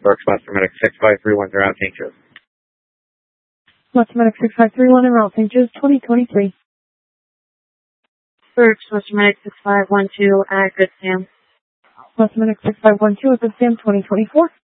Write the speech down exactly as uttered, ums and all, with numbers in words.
Works Master Medic six five three one, they're out Saint Joe's. Master Medic six five three one, en route Saint Joe's twenty twenty-three. Works Master Medic six five one two at Good Sam. Master Medic six five one two at Good Sam twenty twenty-four.